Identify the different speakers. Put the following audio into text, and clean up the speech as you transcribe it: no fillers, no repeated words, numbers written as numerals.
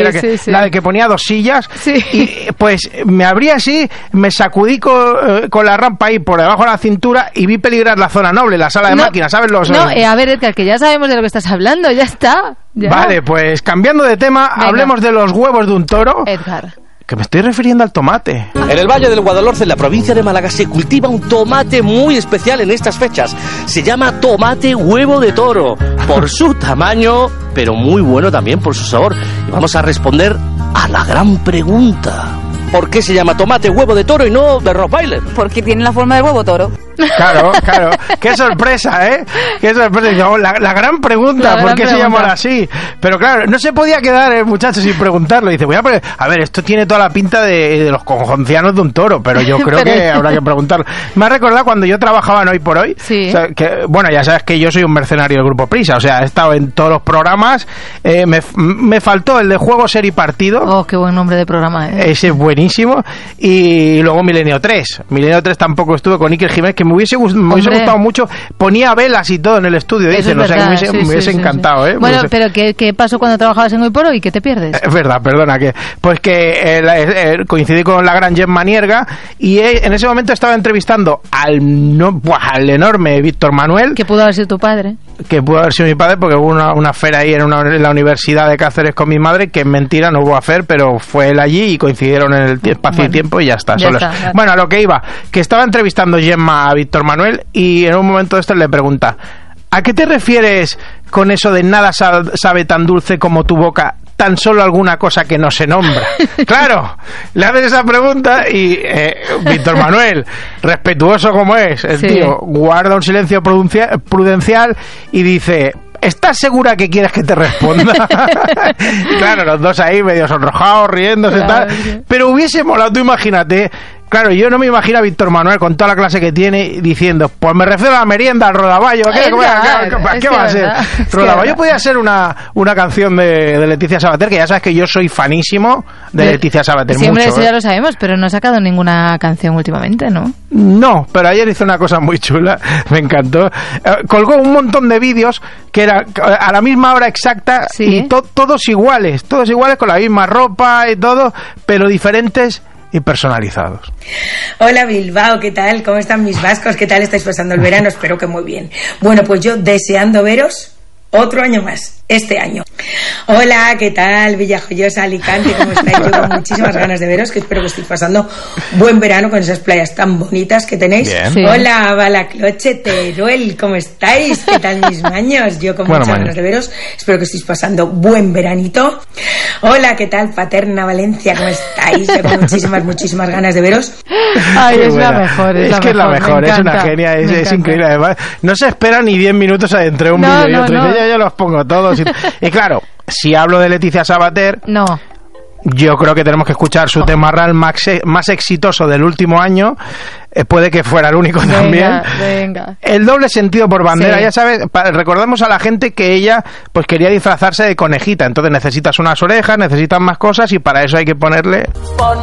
Speaker 1: la de que ponía 2 sillas, y pues me abrí así, me sacudí con la rampa ahí por debajo de la cintura y vi peligrar la zona noble, la sala de máquinas, ¿sabes?
Speaker 2: A ver, Edgar, que ya sabemos de lo que estás hablando, ya está. Ya.
Speaker 1: Vale, pues cambiando de tema, hablemos de los huevos de un toro.
Speaker 2: Edgar.
Speaker 1: Que me estoy refiriendo al tomate.
Speaker 3: En el Valle del Guadalhorce, en la provincia de Málaga, se cultiva un tomate muy especial en estas fechas. Se llama tomate huevo de toro, por su tamaño, pero muy bueno también por su sabor. Y vamos a responder a la gran pregunta: ¿por qué se llama tomate huevo de toro y no de Rottweiler?
Speaker 4: Porque tiene la forma de huevo toro.
Speaker 1: Claro. Qué sorpresa, ¿eh? Qué sorpresa. La gran pregunta, ¿por qué se llama así? Pero claro, no se podía quedar el muchacho sin preguntarlo. Dice, a ver, esto tiene toda la pinta de los conjoncianos de un toro, pero yo creo que habrá que preguntarlo. Me ha recordado cuando yo trabajaba en Hoy por Hoy.
Speaker 2: Sí.
Speaker 1: O sea, bueno, ya sabes que yo soy un mercenario del Grupo Prisa. O sea, he estado en todos los programas. Me faltó el de Juego, Ser y Partido.
Speaker 2: Oh, qué buen nombre de programa, ¿eh?
Speaker 1: Ese es buenísimo. Y luego Milenio 3. Milenio 3 tampoco estuve con Iker Jiménez, que me hubiese gustado mucho. Ponía velas y todo en el estudio, dicen. O sea, que me hubiese encantado, ¿eh?
Speaker 2: Bueno, pero ¿qué pasó cuando trabajabas en Hoy por Hoy? ¿Qué te pierdes?
Speaker 1: Es verdad, perdona, que coincidí con la gran Gemma Nierga y en ese momento estaba entrevistando al enorme Víctor Manuel.
Speaker 2: Que pudo haber sido tu padre.
Speaker 1: Que pudo haber sido mi padre, porque hubo una afer ahí en la Universidad de Cáceres con mi madre, que es mentira, no hubo afer, pero fue él allí y coincidieron en el espacio y tiempo y ya está. Bueno, a lo que iba, que estaba entrevistando Gemma a Víctor Manuel y en un momento le pregunta: ¿a qué te refieres con eso de nada sabe tan dulce como tu boca, tan solo alguna cosa que no se nombra? Claro, le haces esa pregunta y Víctor Manuel, respetuoso como es, el tío guarda un silencio prudencial y dice: ¿estás segura que quieres que te responda? Claro, los dos ahí medio sonrojados, riéndose, tal. Pero hubiese molado, tú imagínate. Claro, yo no me imagino a Víctor Manuel con toda la clase que tiene diciendo: pues me refiero a la merienda, al rodaballo. ¿Qué va a ser? Rodaballo podía ser una canción de Leticia Sabater, que ya sabes que yo soy fanísimo de Leticia Sabater.
Speaker 2: Siempre
Speaker 1: mucho,
Speaker 2: eso ya lo sabemos, pero no ha sacado ninguna canción últimamente, ¿no?
Speaker 1: No, pero ayer hizo una cosa muy chula, me encantó. Colgó un montón de vídeos que era a la misma hora exacta y todos iguales con la misma ropa y todo, pero diferentes y personalizados.
Speaker 5: Hola Bilbao, ¿qué tal? ¿Cómo están mis vascos? ¿Qué tal estáis pasando el verano? Espero que muy bien. Bueno, pues yo deseando veros otro año más, este año. Hola, ¿qué tal? Villajoyosa, Alicante, ¿cómo estáis? Yo con muchísimas ganas de veros, que espero que estéis pasando buen verano con esas playas tan bonitas que tenéis.
Speaker 1: Bien.
Speaker 5: Hola, Balacloche, Teruel, ¿cómo estáis? ¿Qué tal mis maños? Yo con muchas ganas de veros, espero que estéis pasando buen veranito. Hola, ¿qué tal? Paterna, Valencia, ¿cómo estáis? Yo con muchísimas ganas de veros.
Speaker 2: Ay, es la mejor, es
Speaker 1: que es la mejor, es una genia, es increíble. Además, no se espera ni 10 minutos entre un vídeo y otro. No. Yo los pongo todos. Y claro, si hablo de Leticia Sabater, yo creo que tenemos que escuchar su tema real más exitoso del último año. Puede que fuera el único también.
Speaker 2: Venga.
Speaker 1: El doble sentido por bandera. Ya sabes, recordamos a la gente que ella pues quería disfrazarse de conejita. Entonces necesitas unas orejas, necesitas más cosas y para eso hay que ponerle...